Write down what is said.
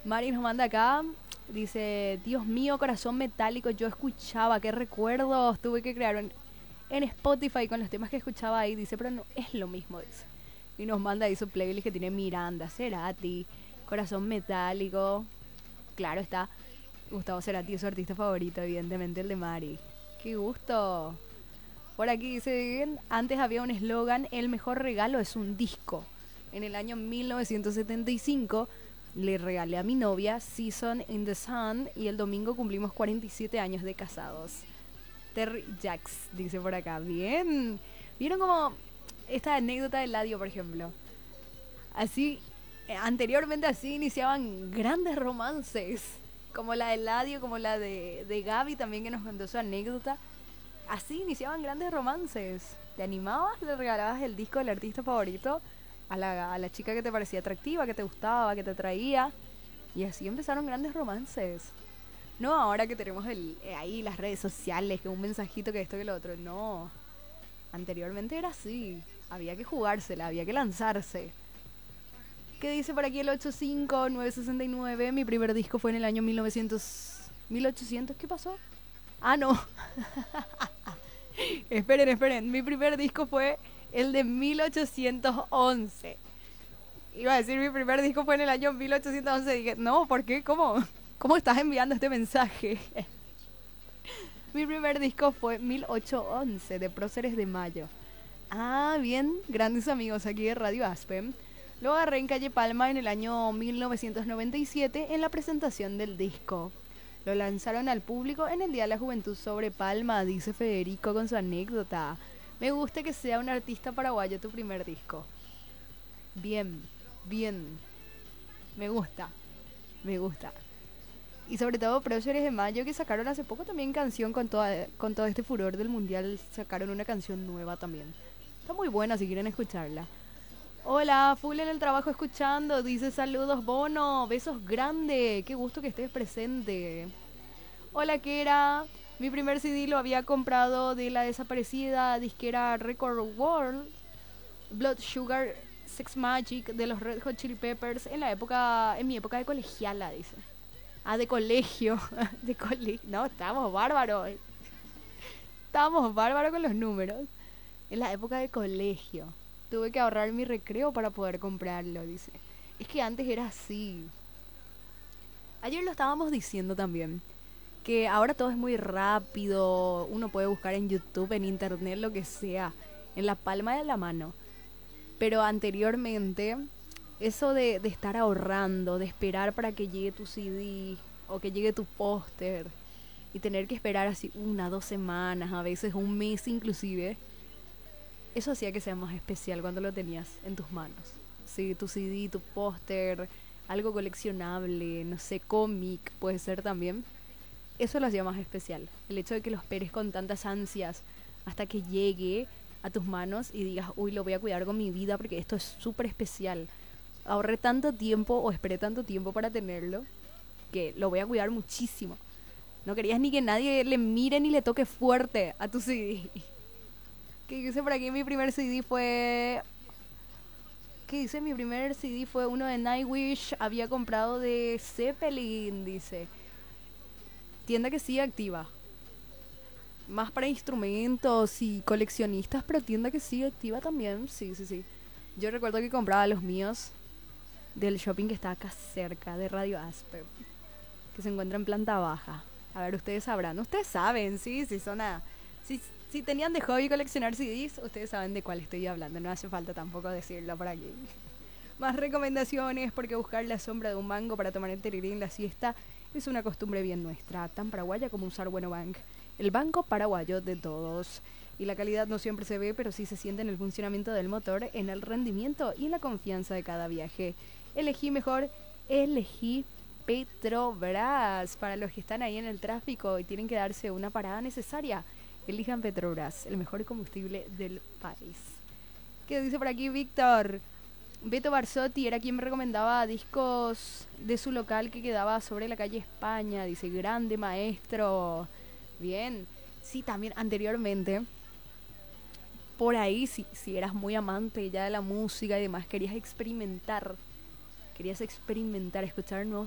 Mari nos manda acá, dice, Dios mío, corazón metálico, yo escuchaba, qué recuerdos tuve que crear en Spotify con los temas que escuchaba ahí, dice, pero no es lo mismo, dice. Y nos manda ahí su playlist que tiene Miranda, Cerati, Corazón Metálico, claro está, Gustavo Cerati es su artista favorito, evidentemente el de Mari. ¡Qué gusto! Por aquí dice bien, antes había un eslogan, el mejor regalo es un disco. En el año 1975 le regalé a mi novia Season in the Sun y el domingo cumplimos 47 años de casados. Terry Jacks dice por acá. Bien. ¿Vieron como esta anécdota de Eladio, por ejemplo? Así, anteriormente así iniciaban grandes romances. Como la de Eladio, como la de Gaby también que nos contó su anécdota. Así iniciaban grandes romances. Te animabas, le regalabas el disco del artista favorito a la chica que te parecía atractiva, que te gustaba, que te atraía. Y así empezaron grandes romances. No ahora que tenemos ahí las redes sociales, que un mensajito, que esto, que lo otro. No. Anteriormente era así. Había que jugársela, había que lanzarse. ¿Qué dice por aquí el 85969? Mi primer disco fue en el año 1900... 1800, ¿qué pasó? Ah, no. Esperen. Mi primer disco fue el de 1811. Iba a decir mi primer disco fue en el año 1811. Dije, no, ¿por qué? ¿Cómo estás enviando este mensaje? Mi primer disco fue 1811 de Próceres de Mayo. Ah, bien, grandes amigos aquí de Radio Aspen. Lo agarré en Calle Palma en el año 1997 en la presentación del disco. Lo lanzaron al público en el Día de la Juventud sobre Palma, dice Federico con su anécdota. Me gusta que sea un artista paraguayo tu primer disco. Bien. Me gusta. Y sobre todo Próceres de Mayo, que sacaron hace poco también canción con todo este furor del mundial. Sacaron una canción nueva también. Está muy buena si quieren escucharla. Hola, full en el trabajo escuchando. Dice saludos Bono, besos grande. Qué gusto que estés presente. Hola Kera, mi primer CD lo había comprado de la desaparecida disquera Record World. Blood Sugar Sex Magic de los Red Hot Chili Peppers en mi época de colegiala, dice. Ah, de colegio. No, estábamos bárbaros. Estábamos bárbaros con los números. En la época de colegio. Tuve que ahorrar mi recreo para poder comprarlo, dice. Es que antes era así. Ayer lo estábamos diciendo también. Que ahora todo es muy rápido. Uno puede buscar en YouTube, en internet, lo que sea. En la palma de la mano. Pero anteriormente, eso de estar ahorrando, de esperar para que llegue tu CD o que llegue tu póster y tener que esperar así 1, 2 semanas, a veces un mes inclusive, eso hacía que sea más especial cuando lo tenías en tus manos. Sí, tu CD, tu póster, algo coleccionable, no sé, cómic puede ser también. Eso lo hacía más especial. El hecho de que lo esperes con tantas ansias hasta que llegue a tus manos y digas, uy, lo voy a cuidar con mi vida porque esto es súper especial. Ahorré tanto tiempo o esperé tanto tiempo para tenerlo que lo voy a cuidar muchísimo. No querías ni que nadie le mire ni le toque fuerte a tu CD. ¿Qué dice por aquí? Mi primer CD fue... ¿Qué dice? Mi primer CD fue uno de Nightwish. Había comprado de Zeppelin, dice. Tienda que sigue activa. Más para instrumentos y coleccionistas, pero tienda que sigue activa también. Sí. Yo recuerdo que compraba los míos del shopping que está acá cerca, de Radio Asper, que se encuentra en planta baja. A ver, ustedes sabrán. Ustedes saben, sí, si son a... Si tenían de hobby coleccionar CDs, ustedes saben de cuál estoy hablando. No hace falta tampoco decirlo por aquí. Más recomendaciones, porque buscar la sombra de un mango para tomar el tereré en la siesta es una costumbre bien nuestra, tan paraguaya como usar Bueno Bank, el banco paraguayo de todos. Y la calidad no siempre se ve, pero sí se siente en el funcionamiento del motor, en el rendimiento y en la confianza de cada viaje. Elegí mejor, elegí Petrobras. Para los que están ahí en el tráfico y tienen que darse una parada necesaria, elijan Petrobras, el mejor combustible del país. ¿Qué dice por aquí Víctor? Beto Barzotti era quien me recomendaba discos de su local que quedaba sobre la calle España. Dice, grande maestro. Bien. Sí, también anteriormente, por ahí, si eras muy amante ya de la música y demás, querías experimentar, escuchar nuevos